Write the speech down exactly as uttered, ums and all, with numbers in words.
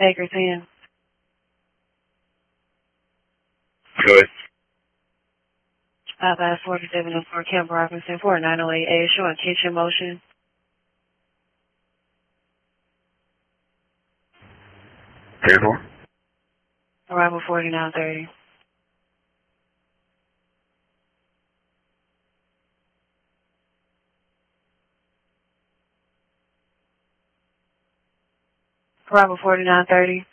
Baker ten. Go ahead. five five forty-seven oh four Camp Robinson for nine oh eight A showing kitchen motion. ten four. Arrival forty-nine thirty. Arrival forty-nine thirty.